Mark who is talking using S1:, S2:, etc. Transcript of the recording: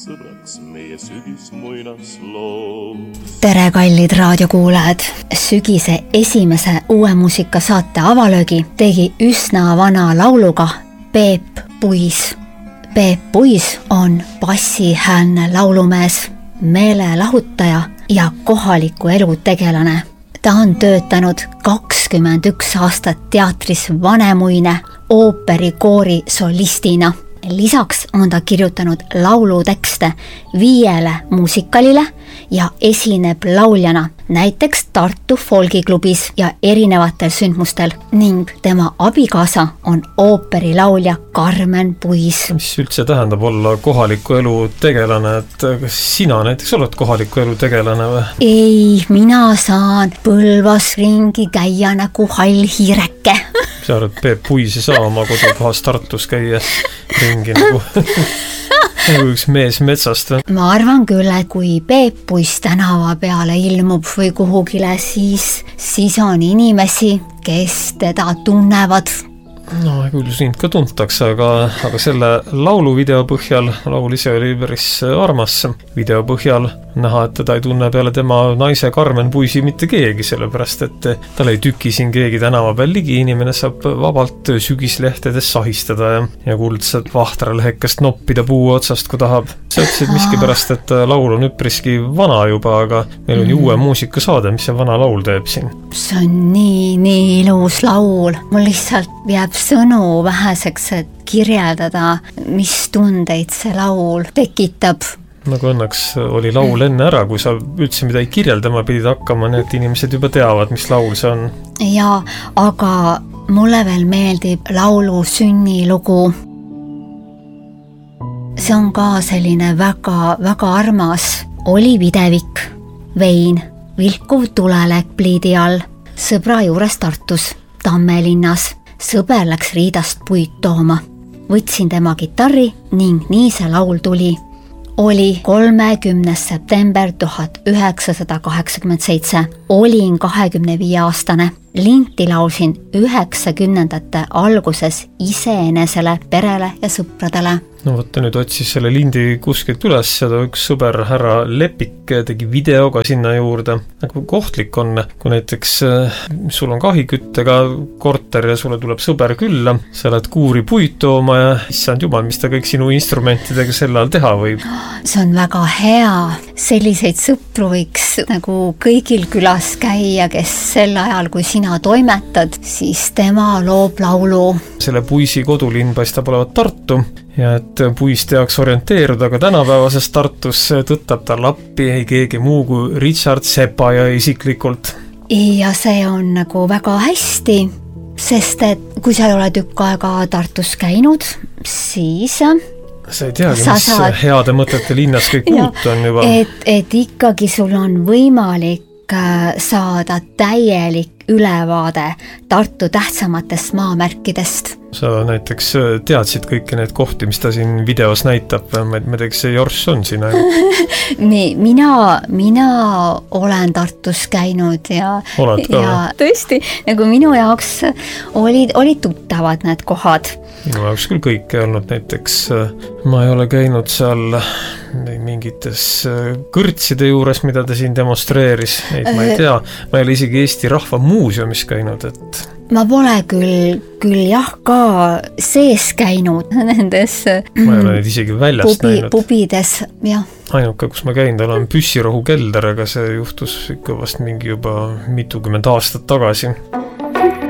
S1: sõbraks meie sügismuinasloo.
S2: Tere, kallid raadiokuulajad! Sügise esimese uue muusikasaate avalöögi tegi üsna vana lauluga Peep Puis. Peep Puis on bassihäälne laulumees, meelelahutaja ja kohaliku elu tegelane. Ta on töötanud 21 aastat teatris Vanemuine ooperikoori solistina. Lisaks on ta kirjutanud laulutekste 5 muusikalile ja esineb lauljana näiteks Tartu Folgiklubis ja erinevatel sündmustel ning tema abikaasa on ooperilaulja Karmen Puis.
S3: Mis üldse tähendab olla kohaliku elu tegelane, et kas sina näiteks oled kohaliku elu tegelane või?
S2: Ei, mina saan Põlvas ringi käia nagu hall hiireke.
S3: Sa arvad, Peep Puis ei saa oma kodukohas Tartus käia ringi nagu üks mees metsast.
S2: Ma arvan küll, et kui Peep Puis tänava peale ilmub või kuhugile, siis on inimesi, kes teda tunnevad.
S3: No küll sind ka tuntakse, aga selle lauluvideo põhjal, laul ise oli päris armas video põhjal näha, et teda ei tunne peale tema naise Karmen Puisi mitte keegi, sellepärast et tal ei tüki siin keegi tänava peal ligi, inimene saab vabalt sügislehtedes sahistada ja kuldselt vahtralehekest noppida puu otsast, kui tahab. Sa ütlesid miskipärast, et laul on üpriski vana juba, aga meil on ju uue muusikasaade, mis see vana laul teeb siin.
S2: See on nii ilus laul. Mul lihtsalt jääb sõnu väheseks, et kirjeldada, mis tundeid see laul tekitab.
S3: Nagu õnneks oli laul enne ära, kui sa üldse midagi kirjeldama pidid hakkama, nii et inimesed juba teavad, mis laul see on.
S2: Ja, aga mulle veel meeldib laulu sünnilugu. See on ka selline väga armas. Oli videvik, vein, vilkuv tulelek pliidi all, sõbra juures Tartus, Tammelinnas. Sõber läks riidast puid tooma. Võtsin tema gitarri ning nii see laul tuli. Oli 30. september 1987. Olin 25-aastane. Linti laulsin 90-ndate alguses iseenesele, perele ja sõpradele.
S3: No võtta nüüd otsis selle lindi kuskilt üles ja üks sõber härra Lepik tegi videoga sinna juurde. Nagu kohtlik on, kui näiteks sul on kahiküttega korter ja sulle tuleb sõber külla, sa lähed kuuri puid tooma ja issand jumal, mis ta kõik sinu instrumentidega sel ajal teha võib.
S2: See on väga hea. Selliseid sõpru võiks nagu kõigil külas käia, kes sel ajal, kui sina toimetad, siis tema loob laulu.
S3: Selle Puisi kodulinn paistab olevat Tartu ja et Puis teaks orienteeruda ka tänapäevases Tartus, tõttab tal appi ei keegi muu kui Richard Sepa ja isiklikult. Ja see on nagu väga hästi, sest et kui sa ei ole tükk aega Tartus käinud, siis sa ei teagi, mis heade mõtete linnas kõik uut on juba. Et ikkagi sul on võimalik saada täielik ülevaade Tartu tähtsamatest maamärkidest. Sa näiteks teadsid kõiki neid kohti, mis ta siin videos näitab, ma teeks see Jorss on siin ainult. Mina olen Tartus käinud ja tõesti, nagu minu jaoks olid tuttavad need kohad. Minu jaoks küll kõik ei olnud, näiteks ma ei ole käinud seal mingites kõrtside juures, mida ta siin demonstreeris, ma ei tea, ma ei ole isegi Eesti Rahva Muuseumis käinud, et ma pole küll jah ka sees käinud nendes ma ei ole neid isegi väljast näinud. Pubides, jah. Ainuke, kus ma käinud olen Püssirohu kelder, aga see juhtus ikka vast mingi juba mitukümmend aastat tagasi.